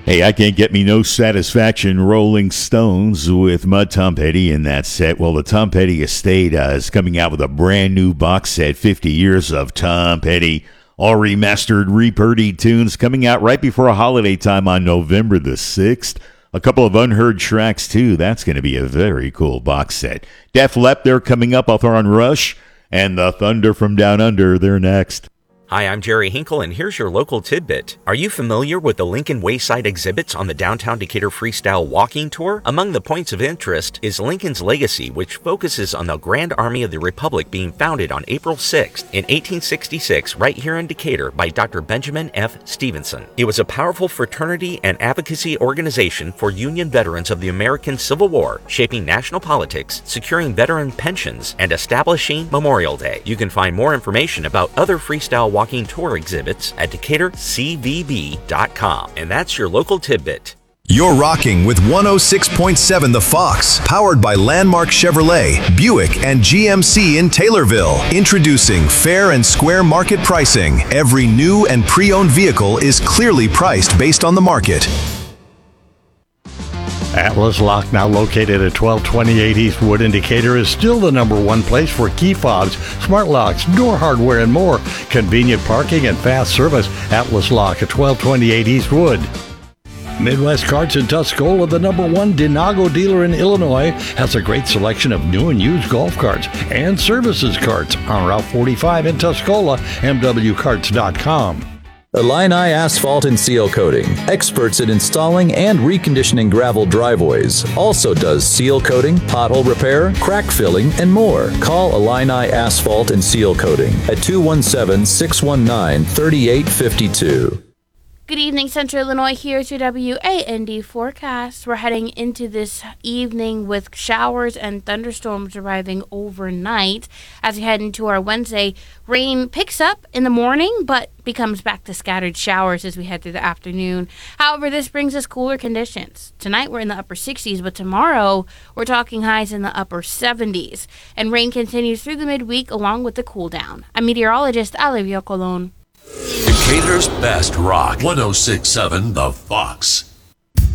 Hey, I can't get me no satisfaction. Rolling Stones with Mud Tom Petty in that set. Well, the Tom Petty Estate is coming out with a brand new box set, 50 years of Tom Petty. All remastered, repurdied tunes coming out right before a holiday time on November the 6th. A couple of unheard tracks, too. That's going to be a very cool box set. Def Leppard, they're coming up. I'll throw on Rush. And the Thunder from Down Under, they're next. Hi, I'm Jerry Hinkle, and here's your local tidbit. Are you familiar with the Lincoln Wayside exhibits on the Downtown Decatur Freestyle Walking Tour? Among the points of interest is Lincoln's legacy, which focuses on the Grand Army of the Republic being founded on April 6th in 1866 right here in Decatur by Dr. Benjamin F. Stevenson. It was a powerful fraternity and advocacy organization for Union veterans of the American Civil War, shaping national politics, securing veteran pensions, and establishing Memorial Day. You can find more information about other freestyle walking tour exhibits at DecaturCVB.com. And that's your local tidbit. You're rocking with 106.7 The Fox, powered by Landmark Chevrolet, Buick, and GMC in Taylorville. Introducing fair and square market pricing. Every new and pre-owned vehicle is clearly priced based on the market. Atlas Lock, now located at 1228 Eastwood in Decatur, is still the number one place for key fobs, smart locks, door hardware, and more. Convenient parking and fast service. Atlas Lock at 1228 Eastwood. Midwest Carts in Tuscola, the number one Denago dealer in Illinois, has a great selection of new and used golf carts and services carts on Route 45 in Tuscola, mwcarts.com. Illini Asphalt and Seal Coating, experts in installing and reconditioning gravel driveways. Also does seal coating, pothole repair, crack filling, and more. Call Illini Asphalt and Seal Coating at 217-619-3852. Good evening, Central Illinois. Here's your WAND forecast. We're heading into this evening with showers and thunderstorms arriving overnight. As we head into our Wednesday, rain picks up in the morning, but becomes back to scattered showers as we head through the afternoon. However, this brings us cooler conditions. Tonight, we're in the upper 60s, but tomorrow, we're talking highs in the upper 70s. And rain continues through the midweek along with the cool down. I'm meteorologist Olivia Colon. Decatur's best rock, 106.7 The Fox.